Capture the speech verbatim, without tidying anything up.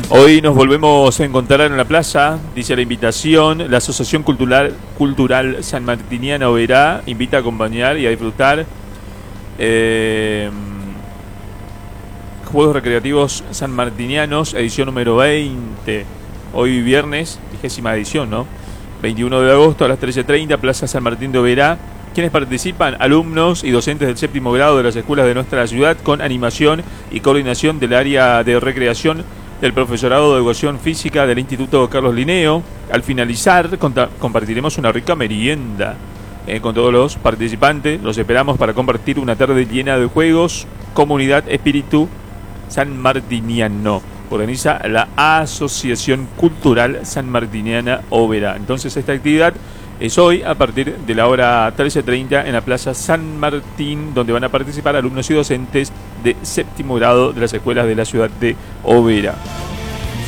Hoy nos volvemos a encontrar en la plaza, dice la invitación. La Asociación Cultural, Cultural Sanmartiniana Oberá invita a acompañar y a disfrutar eh, Juegos Recreativos Sanmartinianos, edición número veinte. Hoy viernes, vigésima edición, ¿no? veintiuno de agosto a las trece treinta, Plaza San Martín de Oberá. ¿Quiénes participan? Alumnos y docentes del séptimo grado de las escuelas de nuestra ciudad, con animación y coordinación del área de recreación del profesorado de educación física del Instituto Carlos Linneo. Al finalizar compartiremos una rica merienda eh, con todos los participantes. Los esperamos para compartir una tarde llena de juegos. Comunidad Espíritu Sanmartiniano. Organiza la Asociación Cultural Sanmartiniana Oberá. Entonces esta actividad es hoy a partir de la hora trece treinta en la Plaza San Martín, donde van a participar alumnos y docentes de séptimo grado de las escuelas de la ciudad de Oberá.